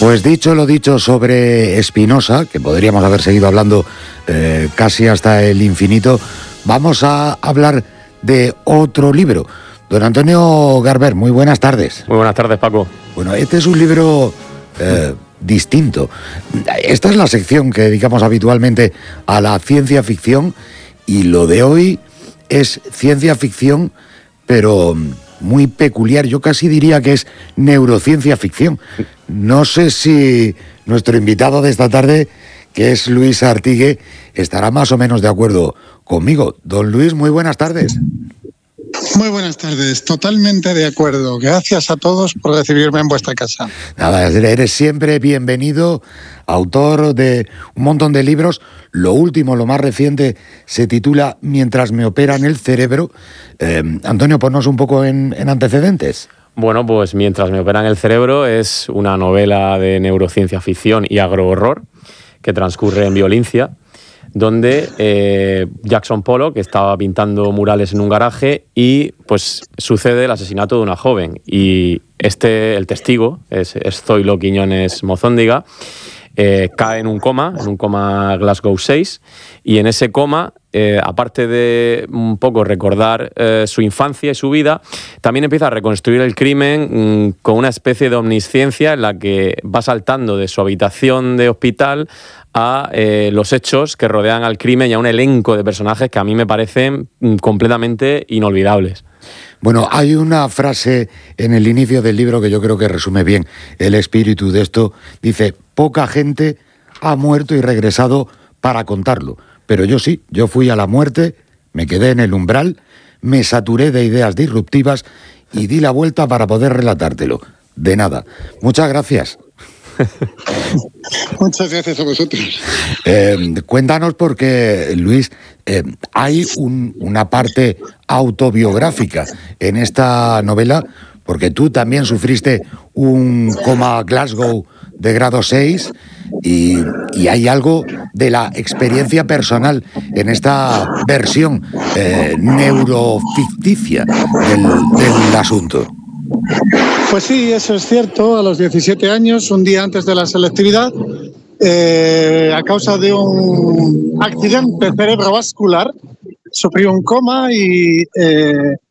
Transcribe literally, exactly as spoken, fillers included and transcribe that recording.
Pues dicho lo dicho sobre Spinoza, que podríamos haber seguido hablando eh, casi hasta el infinito, vamos a hablar de otro libro. Don Antonio Garber, muy buenas tardes. Muy buenas tardes, Paco. Bueno, este es un libro eh, distinto. Esta es la sección que dedicamos habitualmente a la ciencia ficción y lo de hoy es ciencia ficción, pero muy peculiar. Yo casi diría que es neurociencia ficción. No sé si nuestro invitado de esta tarde, que es Luis Artigue, estará más o menos de acuerdo conmigo. Don Luis, muy buenas tardes. Muy buenas tardes, totalmente de acuerdo. Gracias a todos por recibirme en vuestra casa. Nada, eres siempre bienvenido, autor de un montón de libros. Lo último, lo más reciente, se titula Mientras me operan el cerebro. Eh, Antonio, ponnos un poco en, en antecedentes. Bueno, pues Mientras me operan el cerebro es una novela de neurociencia ficción y agrohorror que transcurre en Violencia, donde eh, Jackson Pollock estaba pintando murales en un garaje y pues sucede el asesinato de una joven. Y este, el testigo, es, es Zoilo Quiñones Mozóndiga, eh, cae en un coma, en un coma Glasgow seis, y en ese coma, eh, aparte de un poco recordar eh, su infancia y su vida, también empieza a reconstruir el crimen mmm, con una especie de omnisciencia en la que va saltando de su habitación de hospital a eh, los hechos que rodean al crimen y a un elenco de personajes que a mí me parecen mm, completamente inolvidables. Bueno, hay una frase en el inicio del libro que yo creo que resume bien el espíritu de esto. Dice, poca gente ha muerto y regresado para contarlo, pero yo sí, yo fui a la muerte, me quedé en el umbral, me saturé de ideas disruptivas y di la vuelta para poder relatártelo. De nada. Muchas gracias. Muchas gracias a vosotros. Eh, cuéntanos porque, Luis, eh, hay un, una parte autobiográfica en esta novela, porque tú también sufriste un coma Glasgow de grado seis y, y hay algo de la experiencia personal en esta versión eh, neuroficticia del, del asunto. Pues sí, eso es cierto. A los diecisiete años, un día antes de la selectividad, eh, a causa de un accidente cerebrovascular, sufrí un coma y eh,